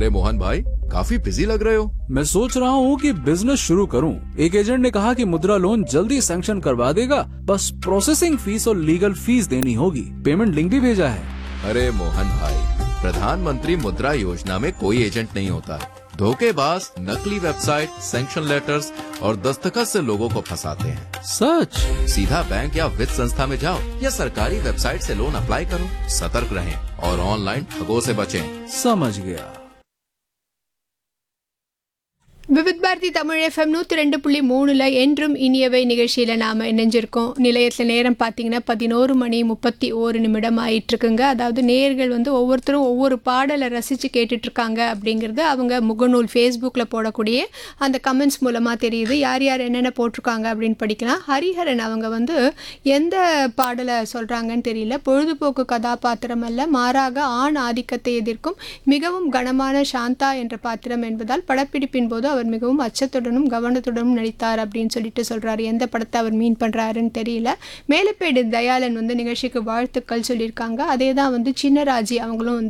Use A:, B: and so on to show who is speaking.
A: अरे मोहन भाई, काफी बिजी लग रहे हो।
B: मैं सोच रहा हूँ कि बिजनेस शुरू करूँ। एक एजेंट ने कहा कि मुद्रा लोन जल्दी सैंक्शन करवा देगा, बस प्रोसेसिंग फीस और लीगल फीस देनी होगी। पेमेंट लिंक भी भेजा है।
A: अरे मोहन भाई, प्रधानमंत्री मुद्रा योजना में कोई एजेंट नहीं होता है। धोखेबाज नकली वेबसाइट, सैंक्शन लेटर्स और दस्तखत से लोगों को फंसाते हैं।
B: सच?
A: सीधा बैंक या वित्त संस्था में जाओ या सरकारी वेबसाइट से लोन अप्लाई करो। सतर्क रहें और ऑनलाइन ठगों से बचें।
B: समझ गया।
C: விவித் பாரதி தமிழ் எஃப்எம் 102.3 என்றும் இனியவை நிகழ்ச்சியில் நாம் இணைஞ்சிருக்கோம். நிலையத்தில் நேரம் பார்த்தீங்கன்னா 11:31 ஆயிட்டுருக்குங்க. அதாவது நேயர்கள் வந்து ஒவ்வொருத்தரும் ஒவ்வொரு பாடலை ரசித்து கேட்டுட்ருக்காங்க அப்படிங்கிறது அவங்க முகநூல் ஃபேஸ்புக்கில் போடக்கூடிய அந்த கமெண்ட்ஸ் மூலமாக தெரியுது. யார் யார் என்னென்ன போட்டிருக்காங்க அப்படின்னு படிக்கலாம். ஹரிஹரன் அவங்க வந்து எந்த பாடலை சொல்கிறாங்கன்னு தெரியல. பொழுதுபோக்கு கதாபாத்திரம் அல்ல, மாறாக ஆண் ஆதிக்கத்தை எதிர்க்கும் மிகவும் கனமான சாந்தா என்ற பாத்திரம் என்பதால் படப்பிடிப்பின் போது அவர் மிகவும் அச்சத்துடனும் கவனத்துடனும் நடித்தார் அப்படின்னு சொல்லிட்டு சொல்கிறாரு. எந்த படத்தை அவர் மீன் பண்ணுறாருன்னு தெரியல. மேலப்பேடு தயாளன் வந்து நிகழ்ச்சிக்கு வாழ்த்துக்கள் சொல்லியிருக்காங்க. அதே தான் வந்து சின்னராஜி அவங்களும் வந்து